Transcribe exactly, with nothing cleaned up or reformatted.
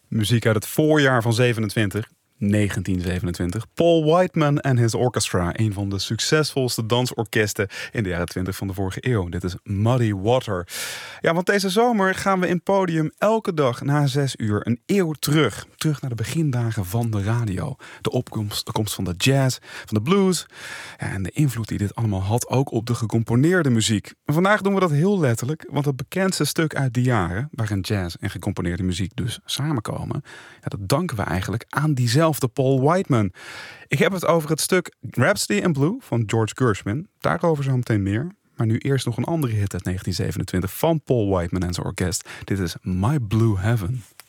Muziek uit het voorjaar van zevenentwintig. negentien zevenentwintig. Paul Whiteman en his orchestra. Een van de succesvolste dansorkesten in de jaren twintig van de vorige eeuw. Dit is Muddy Water. Ja, want deze zomer gaan we in Podium elke dag na zes uur een eeuw terug. Terug naar de begindagen van de radio. De opkomst de komst van de jazz, van de blues. Ja, en de invloed die dit allemaal had ook op de gecomponeerde muziek. En vandaag doen we dat heel letterlijk. Want het bekendste stuk uit die jaren, waarin jazz en gecomponeerde muziek dus samenkomen. Ja, dat danken we eigenlijk aan diezelfde de Paul Whiteman. Ik heb het over het stuk Rhapsody in Blue van George Gershwin. Daarover zo meteen meer. Maar nu eerst nog een andere hit uit negentien zevenentwintig van Paul Whiteman en zijn orkest. Dit is My Blue Heaven.